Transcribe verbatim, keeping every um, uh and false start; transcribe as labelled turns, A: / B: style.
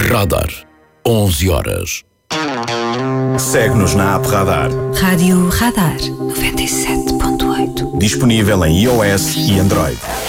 A: Radar. onze horas.
B: Segue-nos na app Radar.
C: Rádio Radar noventa e sete ponto oito.
B: Disponível em iOS e Android.